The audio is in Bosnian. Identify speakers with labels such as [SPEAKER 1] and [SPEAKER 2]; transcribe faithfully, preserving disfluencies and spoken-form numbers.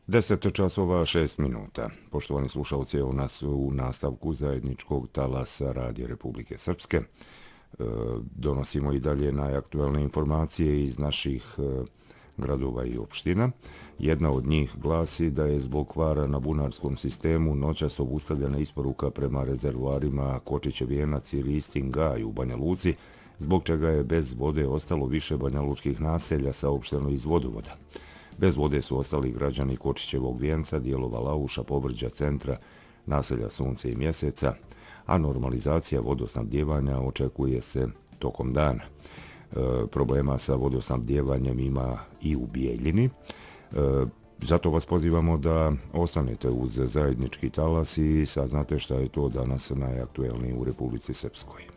[SPEAKER 1] deset časova šest minuta. Poštovani slušalci, evo nas u nastavku zajedničkog talasa Radija Republike Srpske. E, donosimo i dalje najaktuelne informacije iz naših e, gradova i opština. Jedna od njih glasi da je zbog kvara na bunarskom sistemu noćas obustavljena isporuka prema rezervoarima Kočićev Vijenac i Ristin Gaj u Banja Luci, zbog čega je bez vode ostalo više banjalučkih naselja saopšteno iz vodovoda. Bez vode su ostali građani Kočićevog Vijenca, dijelova Lauša, Povrđa, centra, naselja Sunce i Mjeseca, a normalizacija vodosnabdijevanja očekuje se tokom dana. E, problema sa vodosnabdijevanjem ima i u Bijeljini. E, zato vas pozivamo da ostanete uz zajednički talas i saznate šta je to danas najaktuelnije u Republici Srpskoj.